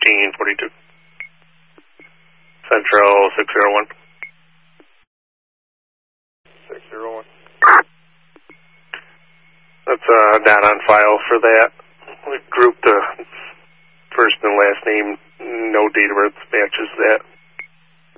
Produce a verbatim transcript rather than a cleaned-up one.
thirteen forty-two. Central six zero one. six zero one. That's uh, not on file for that. We grouped the first and last name, no date of birth matches that.